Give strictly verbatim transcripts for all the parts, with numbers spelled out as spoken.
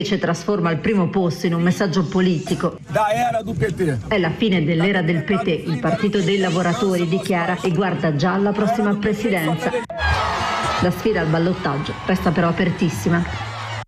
trasforma al primo posto in un messaggio politico. Da era do P T. È la fine dell'era del P T, il partito dei lavoratori, dichiara, e guarda già alla prossima presidenza. La sfida al ballottaggio resta però apertissima.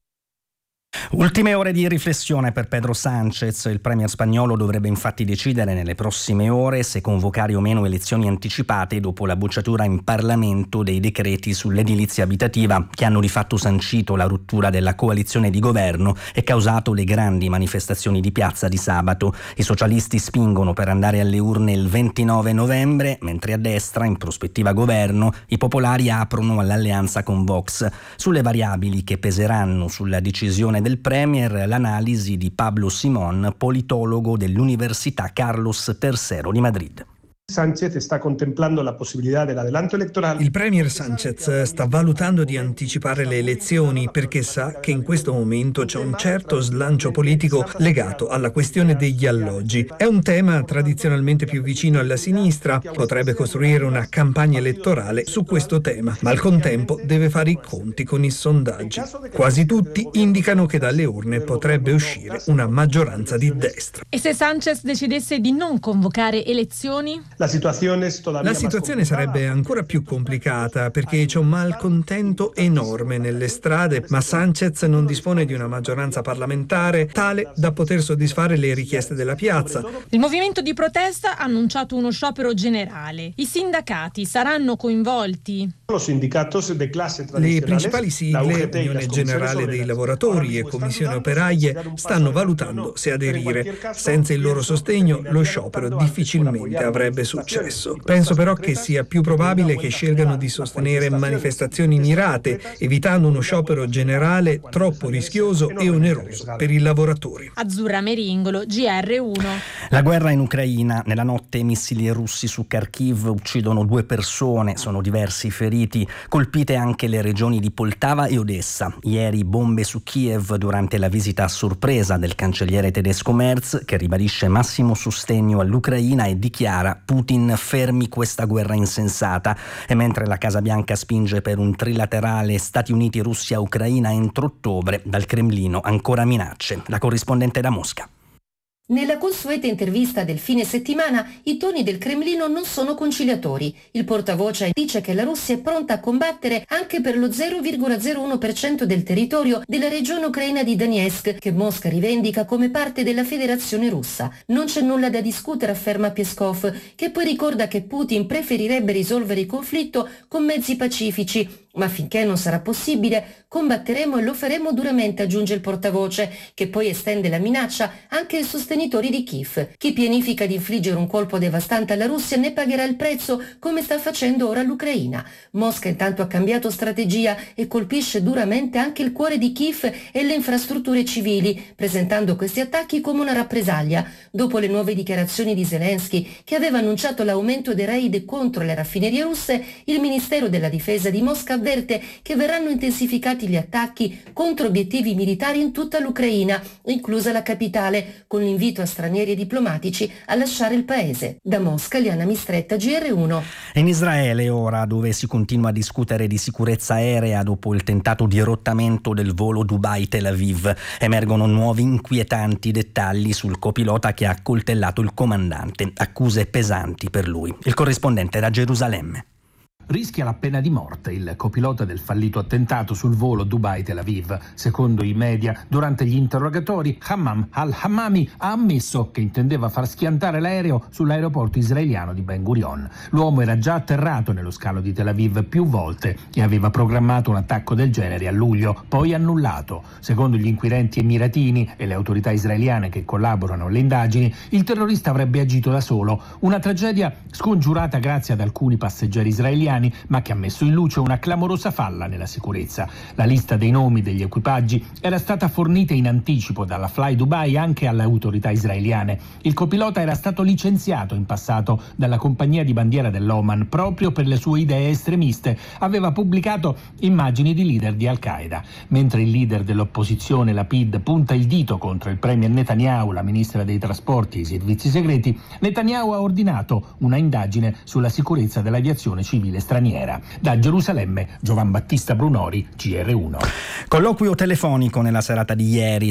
Ultime ore di riflessione per Pedro Sánchez. Il premier spagnolo dovrebbe infatti decidere nelle prossime ore se convocare o meno elezioni anticipate dopo la bocciatura in Parlamento dei decreti sull'edilizia abitativa che hanno di fatto sancito la rottura della coalizione di governo e causato le grandi manifestazioni di piazza di sabato. I socialisti spingono per andare alle urne il ventinove novembre, mentre a destra, in prospettiva governo, i popolari aprono all'alleanza con Vox. Sulle variabili che peseranno sulla decisione del Premier, l'analisi di Pablo Simón, politologo dell'Università Carlos tercero di Madrid. Sánchez sta contemplando la possibilità dell'adelanto elettorale. Il premier Sánchez sta valutando di anticipare le elezioni perché sa che in questo momento c'è un certo slancio politico legato alla questione degli alloggi. È un tema tradizionalmente più vicino alla sinistra, potrebbe costruire una campagna elettorale su questo tema, ma al contempo deve fare i conti con i sondaggi. Quasi tutti indicano che dalle urne potrebbe uscire una maggioranza di destra. E se Sánchez decidesse di non convocare elezioni? La situazione, La situazione sarebbe ancora più complicata perché c'è un malcontento enorme nelle strade, ma Sánchez non dispone di una maggioranza parlamentare tale da poter soddisfare le richieste della piazza. Il movimento di protesta ha annunciato uno sciopero generale. I sindacati saranno coinvolti? Le principali sigle, Unione Generale dei Lavoratori e Commissione Operaie, stanno valutando se aderire. Senza il loro sostegno lo sciopero difficilmente avrebbe successo. Penso però che sia più probabile che scelgano di sostenere manifestazioni mirate, evitando uno sciopero generale troppo rischioso e oneroso per i lavoratori. Azzurra Meringolo, G R uno. La guerra in Ucraina. Nella notte missili russi su Kharkiv uccidono due persone, sono diversi i feriti, colpite anche le regioni di Poltava e Odessa. Ieri bombe su Kiev durante la visita a sorpresa del cancelliere tedesco Merz, che ribadisce massimo sostegno all'Ucraina e dichiara: Putin, fermi questa guerra insensata. E mentre la Casa Bianca spinge per un trilaterale Stati Uniti-Russia-Ucraina entro ottobre, dal Cremlino ancora minacce. La corrispondente da Mosca. Nella consueta intervista del fine settimana, i toni del Cremlino non sono conciliatori. Il portavoce dice che la Russia è pronta a combattere anche per lo zero virgola zero uno per cento del territorio della regione ucraina di Donetsk, che Mosca rivendica come parte della Federazione Russa. Non c'è nulla da discutere, afferma Peskov, che poi ricorda che Putin preferirebbe risolvere il conflitto con mezzi pacifici. Ma finché non sarà possibile, combatteremo e lo faremo duramente, aggiunge il portavoce, che poi estende la minaccia anche ai sostenitori di Kiev. Chi pianifica di infliggere un colpo devastante alla Russia ne pagherà il prezzo, come sta facendo ora l'Ucraina. Mosca intanto ha cambiato strategia e colpisce duramente anche il cuore di Kiev e le infrastrutture civili, presentando questi attacchi come una rappresaglia. Dopo le nuove dichiarazioni di Zelensky, che aveva annunciato l'aumento dei raid contro le raffinerie russe, il Ministero della Difesa di Mosca avverte che verranno intensificati gli attacchi contro obiettivi militari in tutta l'Ucraina, inclusa la capitale, con l'invito a stranieri e diplomatici a lasciare il paese. Da Mosca, Liana Mistretta, G R uno. In Israele ora, dove si continua a discutere di sicurezza aerea dopo il tentato dirottamento del volo Dubai-Tel Aviv, emergono nuovi inquietanti dettagli sul copilota che ha accoltellato il comandante, accuse pesanti per lui. Il corrispondente da Gerusalemme. Rischia la pena di morte il copilota del fallito attentato sul volo Dubai-Tel Aviv. Secondo i media, durante gli interrogatori, Hammam al-Hammami ha ammesso che intendeva far schiantare l'aereo sull'aeroporto israeliano di Ben Gurion. L'uomo era già atterrato nello scalo di Tel Aviv più volte e aveva programmato un attacco del genere a luglio, poi annullato. Secondo gli inquirenti emiratini e le autorità israeliane che collaborano alle indagini, il terrorista avrebbe agito da solo. Una tragedia scongiurata grazie ad alcuni passeggeri israeliani, ma che ha messo in luce una clamorosa falla nella sicurezza. La lista dei nomi degli equipaggi era stata fornita in anticipo dalla Fly Dubai anche alle autorità israeliane. Il copilota era stato licenziato in passato dalla compagnia di bandiera dell'Oman proprio per le sue idee estremiste. Aveva pubblicato immagini di leader di Al-Qaeda. Mentre il leader dell'opposizione Lapid punta il dito contro il premier Netanyahu, la ministra dei trasporti e i servizi segreti, Netanyahu ha ordinato una indagine sulla sicurezza dell'aviazione civile straniera. Da Gerusalemme, Giovan Battista Brunori, G R uno. Colloquio telefonico nella serata di ieri